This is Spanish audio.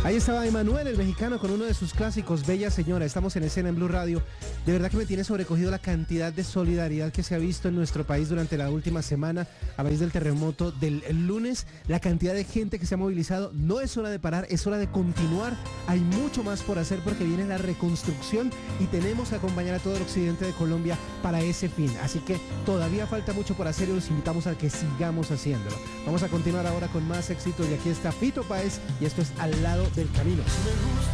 Ahí estaba Emanuel, el mexicano, con uno de sus clásicos, Bella Señora. Estamos en escena en Blue Radio. De verdad que me tiene sobrecogido la cantidad de solidaridad que se ha visto en nuestro país durante la última semana a raíz del terremoto del lunes. La cantidad de gente que se ha movilizado. No es hora de parar, es hora de continuar. Hay mucho más por hacer porque viene la reconstrucción y tenemos que acompañar a todo el occidente de Colombia para ese fin. Así que todavía falta mucho por hacer y los invitamos a que sigamos haciéndolo. Vamos a continuar ahora con más éxitos y aquí está Fito Páez y esto es Al lado del camino.